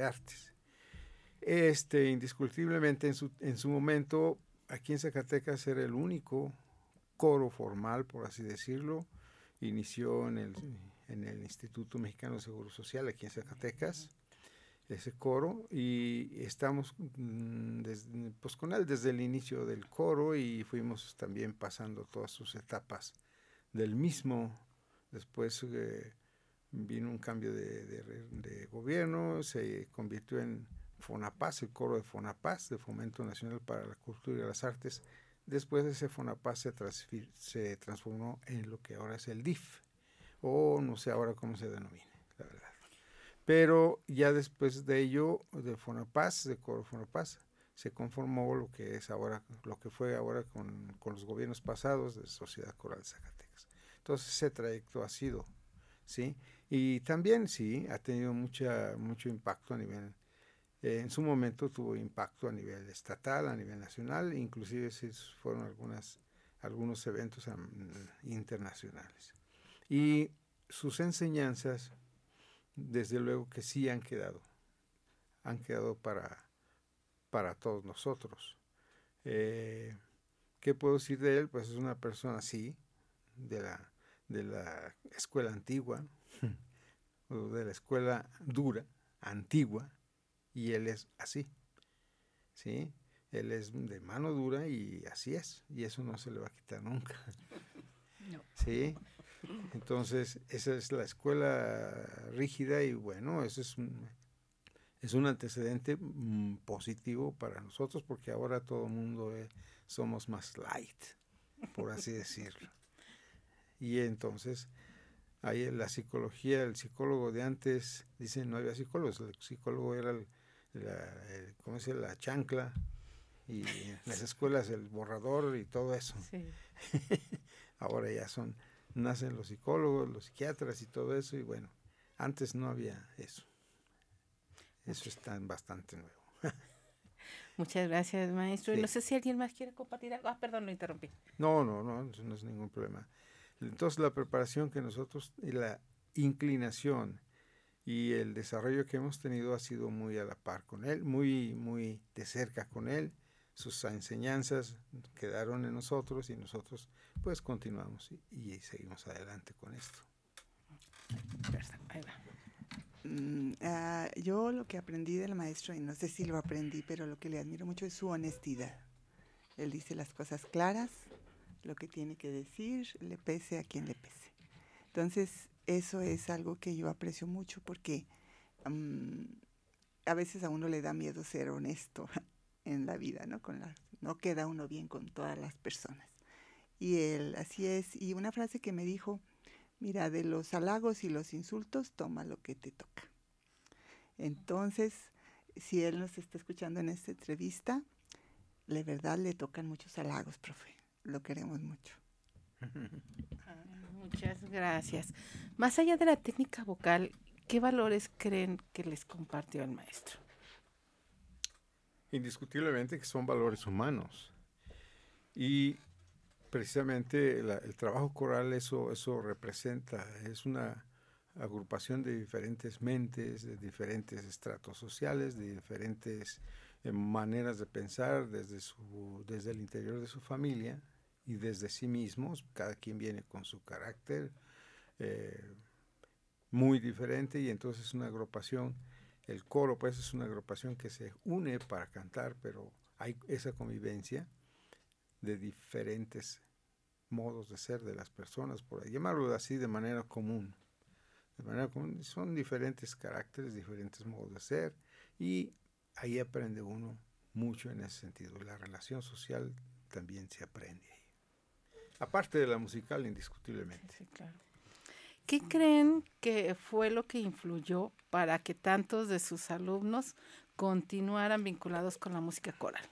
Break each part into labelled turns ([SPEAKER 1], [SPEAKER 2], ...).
[SPEAKER 1] de Artes. Indiscutiblemente en su momento, aquí en Zacatecas era el único coro formal, por así decirlo. Inició en el Instituto Mexicano de Seguro Social, aquí en Zacatecas, ese coro, y estamos pues con él desde el inicio del coro, y fuimos también pasando todas sus etapas del mismo. Después vino un cambio de gobierno, se convirtió en FONAPAS, el coro de FONAPAS, de Fomento Nacional para la Cultura y las Artes. Después de ese FONAPAS se transformó en lo que ahora es el DIF, o no sé ahora cómo se denomina, la verdad. Pero ya después de ello, de FONAPAS, de coro FONAPAS, se conformó lo que es ahora, lo que fue ahora con los gobiernos pasados de Sociedad Coral Zacatecas. Entonces ese trayecto ha sido, ¿sí? Y también sí, ha tenido mucho impacto a nivel, en su momento tuvo impacto a nivel estatal, a nivel nacional, inclusive sí fueron algunos eventos internacionales. Y sus enseñanzas, desde luego que sí han quedado para todos nosotros. ¿Qué puedo decir de él? Pues es una persona así, de la escuela antigua, o de la escuela dura, antigua, y él es así, ¿sí? Él es de mano dura y así es, y eso no se le va a quitar nunca.
[SPEAKER 2] No.
[SPEAKER 1] ¿Sí? Entonces, esa es la escuela rígida, y bueno, eso es un antecedente positivo para nosotros, porque ahora todo el mundo somos más light, por así decirlo. Y entonces, ahí la psicología, el psicólogo de antes, dicen no había psicólogos, el psicólogo era ¿cómo se llama? La chancla, y en las escuelas el borrador y todo eso.
[SPEAKER 2] Sí.
[SPEAKER 1] Ahora ya nacen los psicólogos, los psiquiatras y todo eso, y bueno, antes no había eso. Eso está bastante nuevo.
[SPEAKER 2] Muchas gracias, maestro.
[SPEAKER 1] Sí.
[SPEAKER 2] Y no sé si alguien más quiere compartir algo. Perdón, lo interrumpí.
[SPEAKER 1] No, eso no es ningún problema. Entonces la preparación que nosotros, y la inclinación y el desarrollo que hemos tenido ha sido muy a la par con él, muy de cerca con él. Sus enseñanzas quedaron en nosotros, y nosotros pues continuamos y seguimos adelante con esto.
[SPEAKER 2] Ahí va.
[SPEAKER 3] Yo lo que aprendí del maestro, y no sé si lo aprendí, pero lo que le admiro mucho es su honestidad. Él dice las cosas claras, lo que tiene que decir, le pese a quien le pese. Entonces, eso es algo que yo aprecio mucho, porque a veces a uno le da miedo ser honesto en la vida, ¿no? No queda uno bien con todas las personas. Y él, así es. Y una frase que me dijo: mira, de los halagos y los insultos, toma lo que te toca. Entonces, si él nos está escuchando en esta entrevista, de verdad le tocan muchos halagos, profe. Lo queremos mucho.
[SPEAKER 2] Muchas gracias. Más allá de la técnica vocal, ¿qué valores creen que les compartió el maestro?
[SPEAKER 1] Indiscutiblemente que son valores humanos. Y precisamente el trabajo coral eso representa, es una agrupación de diferentes mentes, de diferentes estratos sociales, de diferentes maneras de pensar desde el interior de su familia y desde sí mismos. Cada quien viene con su carácter muy diferente, y entonces es una agrupación. El coro pues es una agrupación que se une para cantar, pero hay esa convivencia de diferentes modos de ser de las personas, por llamarlo así, de manera común. Son diferentes caracteres, diferentes modos de ser, y ahí aprende uno mucho en ese sentido. La relación social también se aprende ahí. Aparte de la musical, indiscutiblemente.
[SPEAKER 2] Sí, claro. ¿Qué creen que fue lo que influyó para que tantos de sus alumnos continuaran vinculados con la música coral?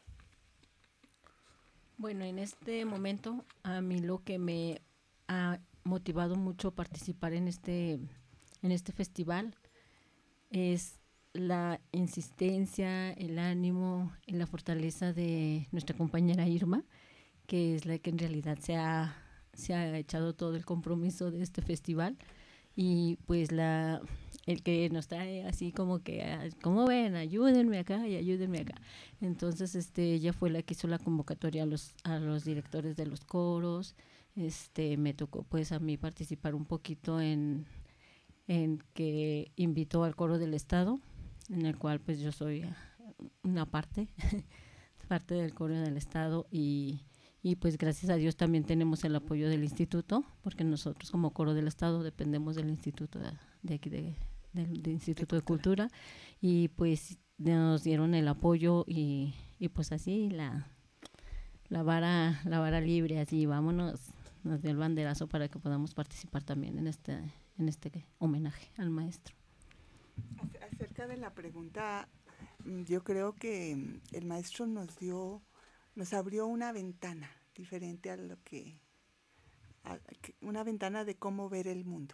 [SPEAKER 4] Bueno, en este momento a mí lo que me ha motivado mucho participar en este festival es la insistencia, el ánimo y la fortaleza de nuestra compañera Irma, que es la que en realidad se ha echado todo el compromiso de este festival, y pues el que nos trae así como que, ¿cómo ven? Ayúdenme acá y ayúdenme acá. Entonces, ella fue la que hizo la convocatoria a los directores de los coros. Me tocó pues a mí participar un poquito en que invitó al coro del estado, en el cual pues yo soy una parte del coro del estado y pues gracias a Dios también tenemos el apoyo del instituto, porque nosotros como coro del estado dependemos del instituto de aquí del Instituto de Cultura, y pues nos dieron el apoyo y pues así la vara libre, así vámonos, nos dio el banderazo para que podamos participar también en este homenaje al maestro.
[SPEAKER 3] Acerca de la pregunta, yo creo que el maestro nos abrió una ventana diferente a una ventana de cómo ver el mundo.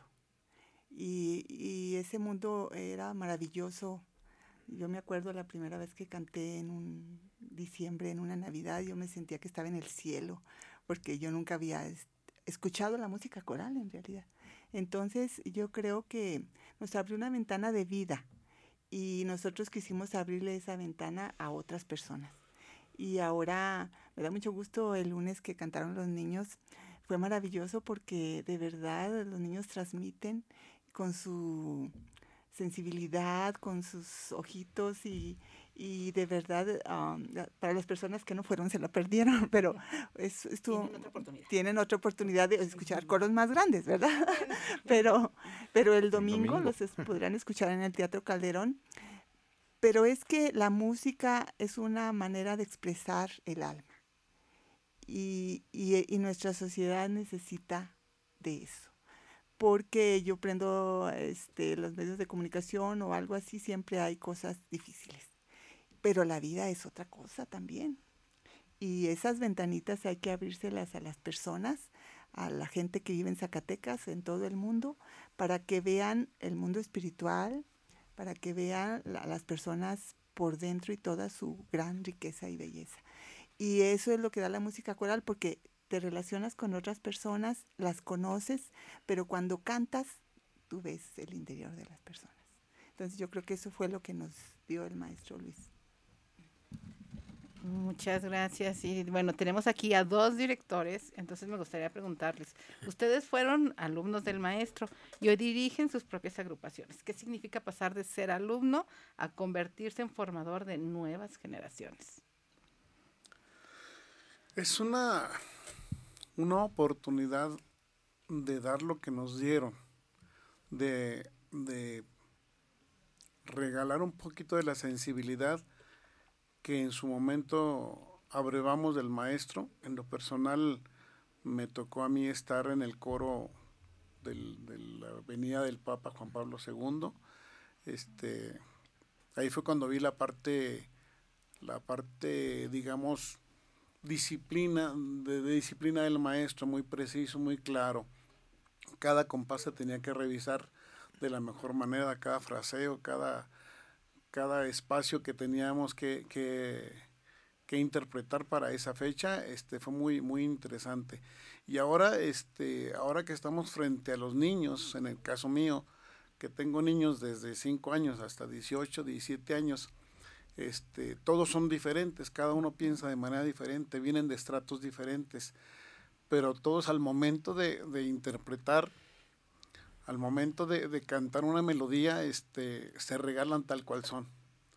[SPEAKER 3] Y ese mundo era maravilloso. Yo me acuerdo la primera vez que canté en un diciembre, en una Navidad, yo me sentía que estaba en el cielo, porque yo nunca había escuchado la música coral en realidad. Entonces yo creo que nos abrió una ventana de vida y nosotros quisimos abrirle esa ventana a otras personas. Y ahora me da mucho gusto el lunes que cantaron los niños. Fue maravilloso porque de verdad los niños transmiten con su sensibilidad, con sus ojitos y de verdad para las personas que no fueron se lo perdieron, pero tienen otra oportunidad de escuchar coros más grandes, ¿verdad? pero el domingo los podrán escuchar en el Teatro Calderón. Pero es que la música es una manera de expresar el alma y nuestra sociedad necesita de eso. Porque yo prendo los medios de comunicación o algo así, siempre hay cosas difíciles. Pero la vida es otra cosa también. Y esas ventanitas hay que abrírselas a las personas, a la gente que vive en Zacatecas, en todo el mundo, para que vean el mundo espiritual, para que vean a las personas por dentro y toda su gran riqueza y belleza. Y eso es lo que da la música coral, porque te relacionas con otras personas, las conoces, pero cuando cantas, tú ves el interior de las personas. Entonces yo creo que eso fue lo que nos dio el maestro Luis.
[SPEAKER 2] Muchas gracias. Y bueno, tenemos aquí a 2 directores, entonces me gustaría preguntarles, ustedes fueron alumnos del maestro y hoy dirigen sus propias agrupaciones. ¿Qué significa pasar de ser alumno a convertirse en formador de nuevas generaciones?
[SPEAKER 5] Es una oportunidad de dar lo que nos dieron, de regalar un poquito de la sensibilidad que en su momento abrevamos del maestro. En lo personal me tocó a mí estar en el coro de la Avenida del Papa Juan Pablo II. Ahí fue cuando vi la parte digamos, disciplina del maestro, muy preciso, muy claro. Cada compás se tenía que revisar de la mejor manera, cada fraseo, cada espacio que teníamos que interpretar para esa fecha. Fue muy, muy interesante. Y ahora que estamos frente a los niños, en el caso mío, que tengo niños desde 5 años hasta 18, 17 años, todos son diferentes, cada uno piensa de manera diferente, vienen de estratos diferentes, pero todos al momento de interpretar, al momento de cantar una melodía, se regalan tal cual son.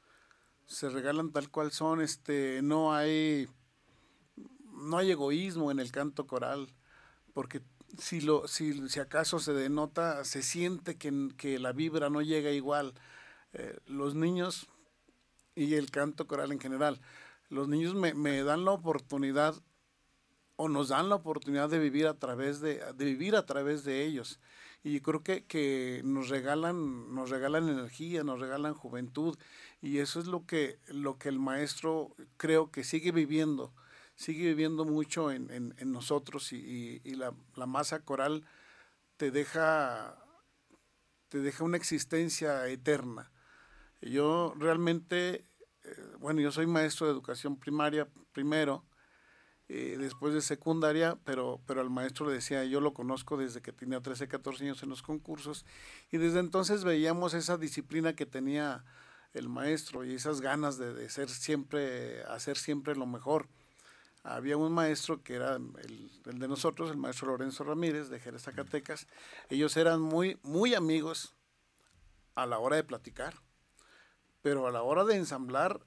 [SPEAKER 5] No hay egoísmo en el canto coral, porque si acaso se denota, se siente que la vibra no llega igual. Los niños y el canto coral en general, los niños me dan la oportunidad o nos dan la oportunidad de vivir a través de ellos, y creo que nos regalan energía, nos regalan juventud, y eso es lo que el maestro creo que sigue viviendo mucho en nosotros, y la masa coral te deja una existencia eterna. Yo realmente, yo soy maestro de educación primaria primero, después de secundaria, pero al maestro le decía, yo lo conozco desde que tenía 13, 14 años en los concursos, y desde entonces veíamos esa disciplina que tenía el maestro y esas ganas de hacer siempre lo mejor. Había un maestro que era el de nosotros, el maestro Lorenzo Ramírez, de Jerez, Zacatecas. Ellos eran muy amigos a la hora de platicar, pero a la hora de ensamblar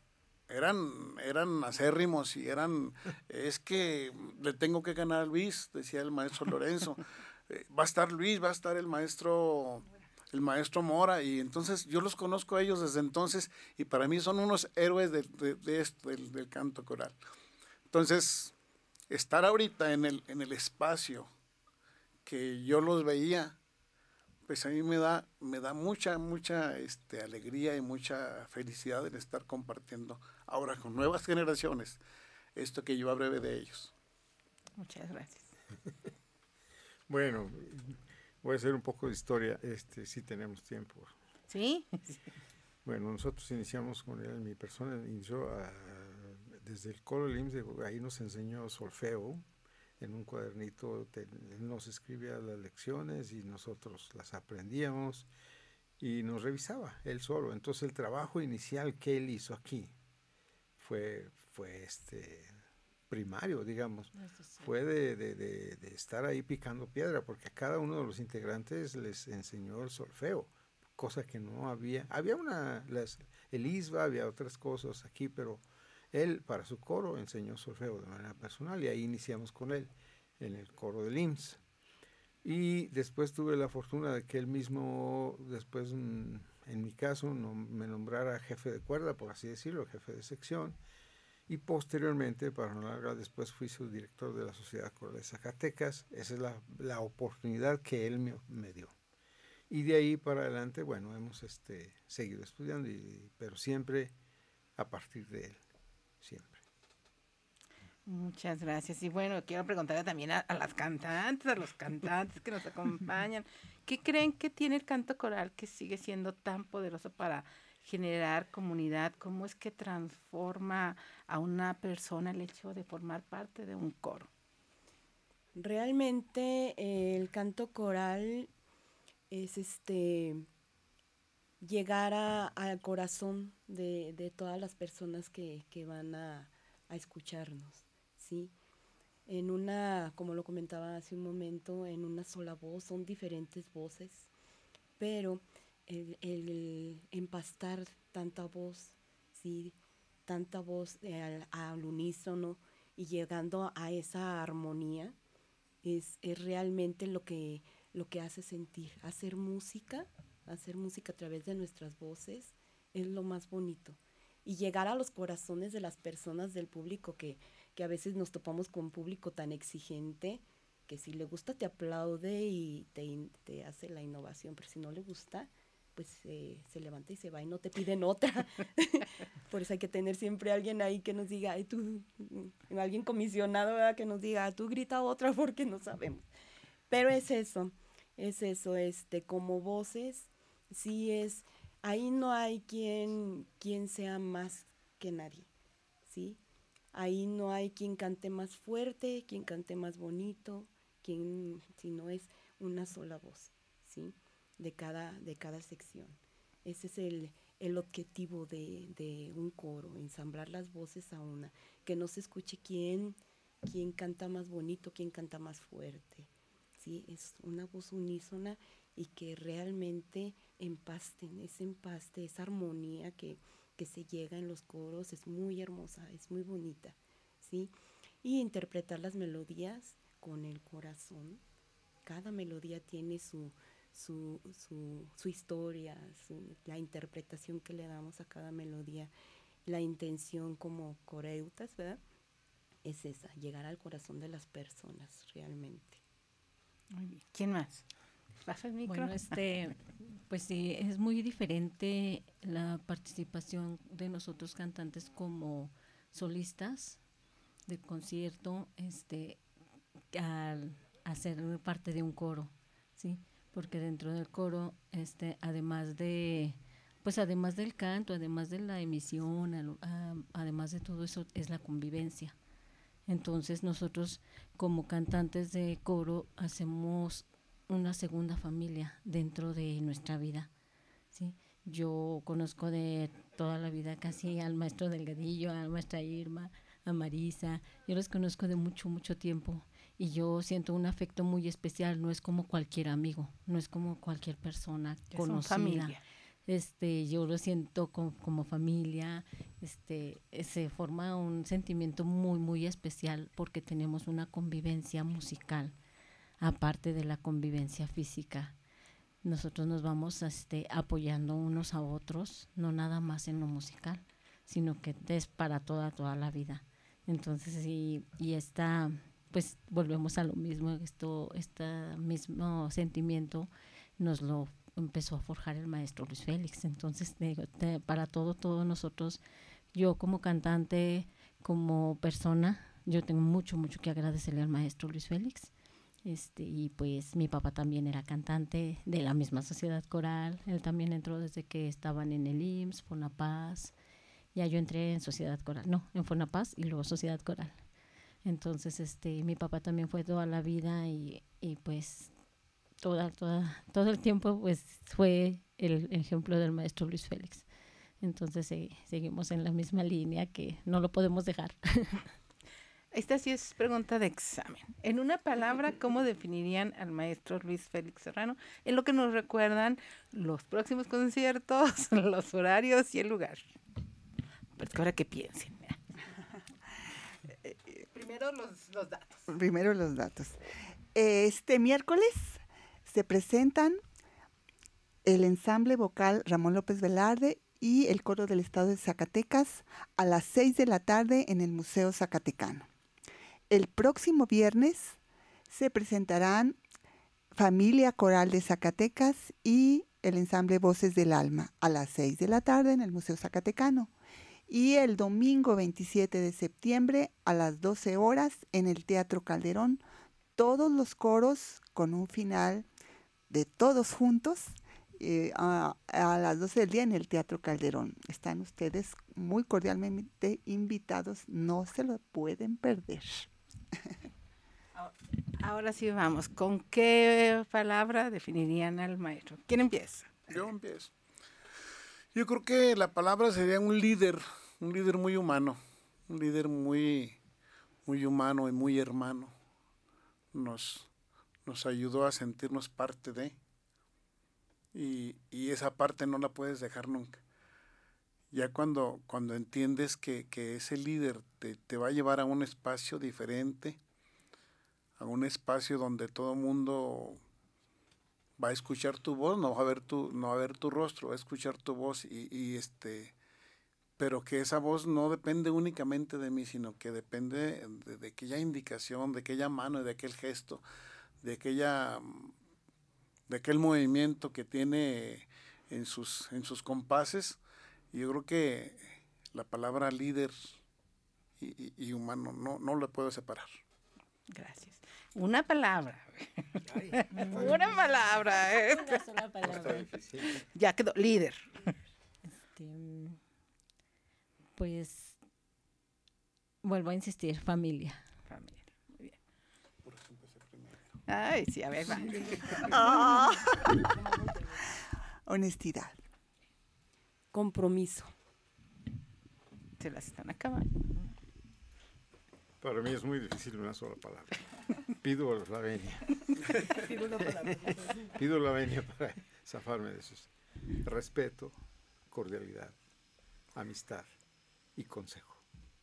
[SPEAKER 5] eran acérrimos y es que le tengo que ganar a Luis, decía el maestro Lorenzo. Va a estar Luis, va a estar el maestro Mora, y entonces yo los conozco a ellos desde entonces, y para mí son unos héroes del canto coral. Entonces, estar ahorita en el espacio que yo los veía, pues a mí me da mucha alegría y mucha felicidad en estar compartiendo ahora con nuevas generaciones esto que yo abreve de ellos.
[SPEAKER 2] Muchas gracias.
[SPEAKER 1] Bueno, voy a hacer un poco de historia, si tenemos tiempo.
[SPEAKER 2] ¿Sí?
[SPEAKER 1] Bueno, nosotros iniciamos con él, mi persona inició desde el coro del IMSS, ahí nos enseñó solfeo. En un cuadernito él nos escribía las lecciones y nosotros las aprendíamos y nos revisaba él solo. Entonces el trabajo inicial que él hizo aquí fue primario, digamos. Fue de estar ahí picando piedra, porque a cada uno de los integrantes les enseñó el solfeo, cosa que no había. Había el ISBA, había otras cosas aquí, pero él para su coro enseñó solfeo de manera personal y ahí iniciamos con él en el coro del IMSS. Y después tuve la fortuna de que él mismo, después en mi caso, me nombrara jefe de cuerda, por así decirlo, jefe de sección. Y posteriormente, para no largar, después fui subdirector de la Sociedad Coral de Zacatecas. Esa es la oportunidad que él me dio. Y de ahí para adelante, bueno, hemos seguido estudiando, pero siempre a partir de él. Siempre.
[SPEAKER 2] Muchas gracias. Y bueno, quiero preguntarle también a las cantantes, a los cantantes que nos acompañan. ¿Qué creen que tiene el canto coral que sigue siendo tan poderoso para generar comunidad? ¿Cómo es que transforma a una persona el hecho de formar parte de un coro?
[SPEAKER 6] Realmente el canto coral es llegar al corazón de todas las personas que van a escucharnos, ¿sí? En como lo comentaba hace un momento, en una sola voz, son diferentes voces, pero el empastar tanta voz, ¿sí? Tanta voz al unísono y llegando a esa armonía, es realmente lo que hace sentir. Hacer música a través de nuestras voces es lo más bonito. Y llegar a los corazones de las personas del público, que a veces nos topamos con un público tan exigente, que si le gusta te aplaude y te hace la innovación, pero si no le gusta, pues se levanta y se va y no te piden otra. Por eso hay que tener siempre alguien ahí que nos diga, alguien comisionado, ¿verdad? Que nos diga, tú grita otra porque no sabemos. Pero es eso, como voces, sí es, ahí no hay quien sea más que nadie, ¿sí? Ahí no hay quien cante más fuerte, quien cante más bonito, sino es una sola voz, ¿sí? De cada sección. Ese es el objetivo de un coro, ensamblar las voces a una, que no se escuche quién canta más bonito, quién canta más fuerte, ¿sí? Es una voz unísona y que realmente empasten, ese empaste, esa armonía que se llega en los coros es muy hermosa, es muy bonita, ¿sí? Y interpretar las melodías con el corazón. Cada melodía tiene su historia, la interpretación que le damos a cada melodía, la intención como coreutas, ¿verdad? Es esa, llegar al corazón de las personas realmente.
[SPEAKER 2] Muy bien. ¿Quién más? ¿Pasa el micro?
[SPEAKER 4] Bueno, pues sí, es muy diferente la participación de nosotros cantantes como solistas de concierto, al hacer parte de un coro, ¿sí? Porque dentro del coro, además del canto, además de la emisión, además de todo eso, es la convivencia, Entonces nosotros como cantantes de coro hacemos una segunda familia dentro de nuestra vida, ¿sí? Yo conozco de toda la vida casi al maestro Delgadillo, a la maestra Irma, a Marisa. Yo los conozco de mucho, mucho tiempo y yo siento un afecto muy especial. No es como cualquier amigo, no es como cualquier persona
[SPEAKER 2] Ya son
[SPEAKER 4] conocida.
[SPEAKER 2] familia.
[SPEAKER 4] Yo lo siento como familia. Se forma un sentimiento muy, muy especial porque tenemos una convivencia musical, aparte de la convivencia física. Nosotros nos vamos apoyando unos a otros, no nada más en lo musical, sino que es para toda la vida. Entonces, y esta, pues volvemos a lo mismo, este mismo sentimiento nos lo empezó a forjar el maestro Luis Félix. Entonces, para todos nosotros, yo como cantante, como persona, yo tengo mucho, mucho que agradecerle al maestro Luis Félix. Y pues mi papá también era cantante de la misma sociedad coral. Él también entró desde que estaban en el IMSS, Fonapaz. Ya yo entré en sociedad coral, no, en Fonapaz y luego sociedad coral. Entonces, mi papá también fue toda la vida y pues todo el tiempo pues fue el ejemplo del maestro Luis Félix. Entonces seguimos en la misma línea que no lo podemos dejar.
[SPEAKER 2] Esta sí es pregunta de examen. En una palabra, ¿cómo definirían al maestro Luis Félix Serrano? En lo que nos recuerdan los próximos conciertos, los horarios y el lugar. Pero es que ahora que piensen. Primero los datos.
[SPEAKER 3] Primero los datos. Este miércoles se presentan el ensamble vocal Ramón López Velarde y el coro del estado de Zacatecas a las 6 de la tarde en el Museo Zacatecano. El próximo viernes se presentarán Familia Coral de Zacatecas y el ensamble Voces del Alma a las 6 de la tarde en el Museo Zacatecano. Y el domingo 27 de septiembre a las 12 horas en el Teatro Calderón, todos los coros con un final de todos juntos a las 12 del día en el Teatro Calderón. Están ustedes muy cordialmente invitados, no se lo pueden perder.
[SPEAKER 2] Ahora sí vamos. ¿Con qué palabra definirían al maestro? ¿Quién empieza?
[SPEAKER 5] Yo empiezo. Yo creo que la palabra sería un líder muy humano, un líder muy, muy humano y muy hermano. Nos ayudó a sentirnos parte de, y esa parte no la puedes dejar nunca. Ya cuando entiendes que ese líder te va a llevar a un espacio diferente, a un espacio donde todo el mundo va a escuchar tu voz, no va a ver tu rostro, va a escuchar tu voz pero que esa voz no depende únicamente de mí, sino que depende de aquella indicación, de aquella mano, de aquel gesto, de aquel movimiento que tiene en sus compases. Y yo creo que la palabra líder y humano no lo puedo separar.
[SPEAKER 2] Gracias. Una palabra. Una palabra.
[SPEAKER 4] Una sola palabra.
[SPEAKER 2] Ya quedó. Líder.
[SPEAKER 4] Pues vuelvo a insistir, familia.
[SPEAKER 2] Familia. Muy bien. Ay, sí, a ver, va.
[SPEAKER 3] Honestidad.
[SPEAKER 6] Compromiso.
[SPEAKER 2] Se las están acabando.
[SPEAKER 1] Para mí es muy difícil una sola palabra. Pido la venia. Pido la venia para zafarme de eso. Respeto, cordialidad, amistad y consejo.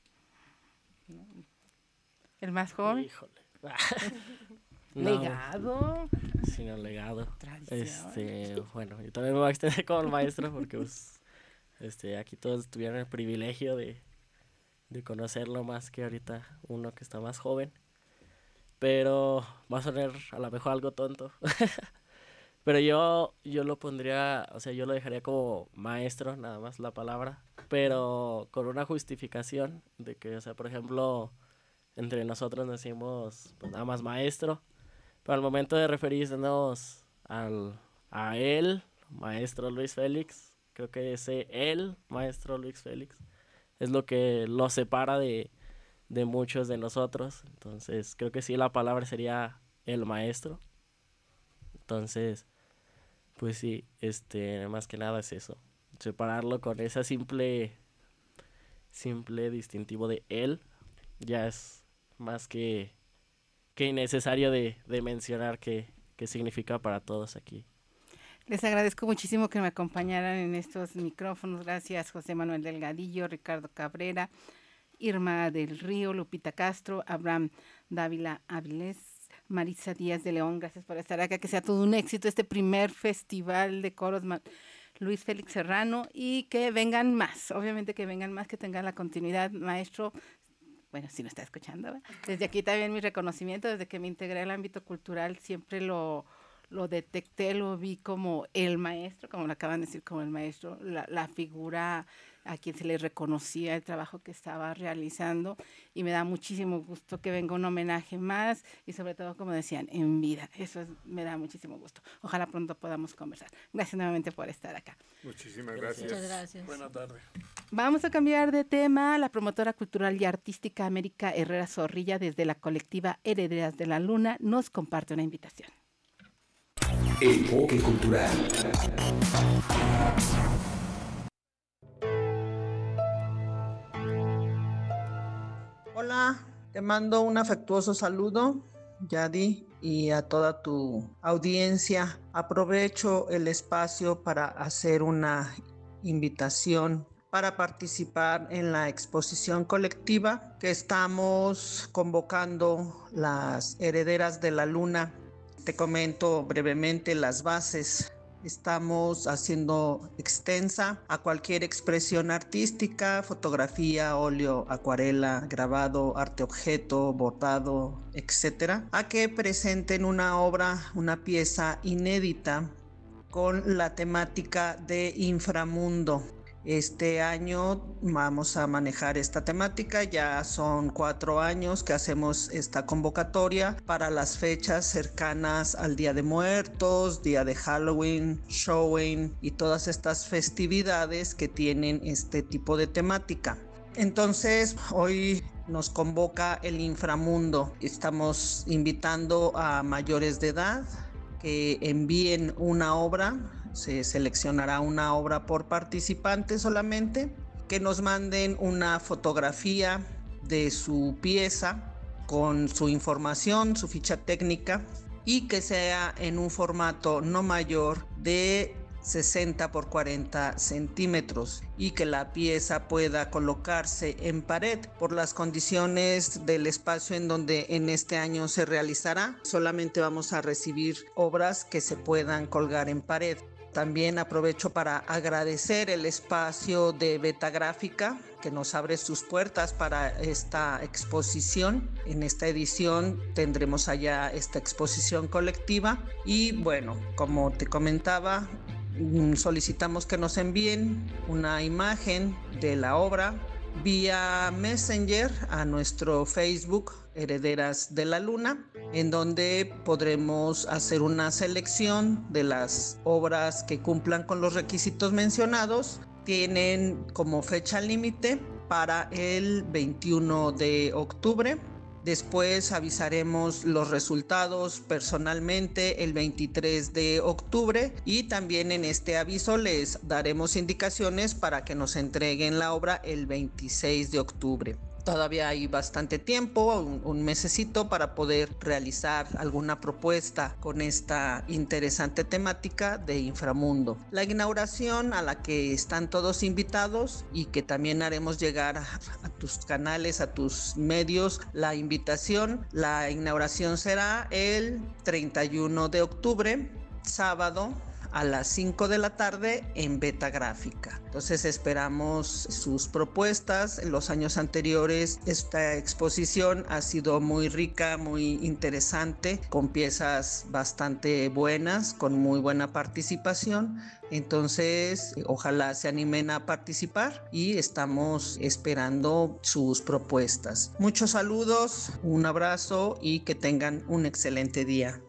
[SPEAKER 2] El más joven.
[SPEAKER 7] Híjole.
[SPEAKER 2] No. Legado.
[SPEAKER 7] Sino legado.
[SPEAKER 2] Tradición.
[SPEAKER 7] Bueno, yo también me voy a extender como el maestro porque pues, aquí todos tuvieron el privilegio de conocerlo más que ahorita uno que está más joven. Pero va a sonar a lo mejor algo tonto. Pero yo lo pondría, o sea, yo lo dejaría como maestro, nada más la palabra, pero con una justificación de que, o sea, por ejemplo, entre nosotros decimos pues, nada más maestro, pero al momento de referirnos a él, maestro Luis Félix, creo que ese él, maestro Luis Félix, es lo que lo separa de de muchos de nosotros. Entonces creo que sí, la palabra sería el maestro. Entonces, pues sí, más que nada es eso, separarlo con esa simple distintivo de él, ya es más que innecesario de mencionar qué significa para todos aquí.
[SPEAKER 2] Les agradezco muchísimo que me acompañaran en estos micrófonos. Gracias, José Manuel Delgadillo, Ricardo Cabrera, Irma del Río, Lupita Castro, Abraham Dávila Avilés, Marisa Díaz de León. Gracias por estar acá, que sea todo un éxito este primer festival de coros. Luis Félix Serrano, y que vengan más, obviamente que vengan más, que tengan la continuidad, maestro. Bueno, si lo está escuchando, ¿verdad? Desde aquí también mi reconocimiento, desde que me integré al ámbito cultural, siempre lo detecté, lo vi como el maestro, como lo acaban de decir, como el maestro, la figura a quien se le reconocía el trabajo que estaba realizando, y me da muchísimo gusto que venga un homenaje más, y sobre todo, como decían, en vida. Me da muchísimo gusto. Ojalá pronto podamos conversar. Gracias nuevamente por estar acá.
[SPEAKER 1] Muchísimas gracias.
[SPEAKER 4] Muchas gracias.
[SPEAKER 5] Buenas tardes.
[SPEAKER 2] Vamos a cambiar de tema. La promotora cultural y artística América Herrera Zorrilla, desde la colectiva Herederas de la Luna, nos comparte una invitación.
[SPEAKER 8] Enfoque Cultural.
[SPEAKER 9] Hola, te mando un afectuoso saludo, Yadi, y a toda tu audiencia. Aprovecho el espacio para hacer una invitación para participar en la exposición colectiva que estamos convocando las Herederas de la Luna. Te comento brevemente las bases. Estamos haciendo extensa a cualquier expresión artística, fotografía, óleo, acuarela, grabado, arte objeto, bordado, etc., a que presenten una obra, una pieza inédita con la temática de inframundo. Este año vamos a manejar esta temática, ya son 4 años que hacemos esta convocatoria para las fechas cercanas al Día de Muertos, Día de Halloween, Showing y todas estas festividades que tienen este tipo de temática. Entonces, hoy nos convoca el inframundo. Estamos invitando a mayores de edad que envíen una obra. Se seleccionará una obra por participante solamente, que nos manden una fotografía de su pieza con su información, su ficha técnica, y que sea en un formato no mayor de 60 por 40 centímetros, y que la pieza pueda colocarse en pared. Por las condiciones del espacio en donde en este año se realizará, solamente vamos a recibir obras que se puedan colgar en pared. También aprovecho para agradecer el espacio de Betagráfica, que nos abre sus puertas para esta exposición. En esta edición tendremos allá esta exposición colectiva, y bueno, como te comentaba, solicitamos que nos envíen una imagen de la obra vía Messenger a nuestro Facebook Herederas de la Luna, en donde podremos hacer una selección de las obras que cumplan con los requisitos mencionados. Tienen como fecha límite para el 21 de octubre. Después avisaremos los resultados personalmente el 23 de octubre, y también en este aviso les daremos indicaciones para que nos entreguen la obra el 26 de octubre. Todavía hay bastante tiempo, un mesecito, para poder realizar alguna propuesta con esta interesante temática de inframundo. La inauguración, a la que están todos invitados y que también haremos llegar a tus canales, a tus medios, la invitación. La inauguración será el 31 de octubre, sábado, a las 5 de la tarde en Betagráfica. Entonces esperamos sus propuestas. En los años anteriores esta exposición ha sido muy rica, muy interesante, con piezas bastante buenas, con muy buena participación. Entonces ojalá se animen a participar y estamos esperando sus propuestas. Muchos saludos, un abrazo y que tengan un excelente día.